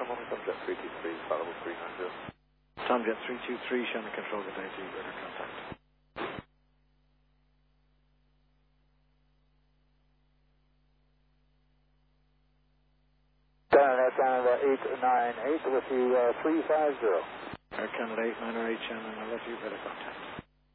Morning, Tomjet 323, Fallible 390. Tomjet 323, Shannon Control, good day to you, radar contact. Canada 898 with you 350. Air Canada 898, Shannon, I love you, radar contact.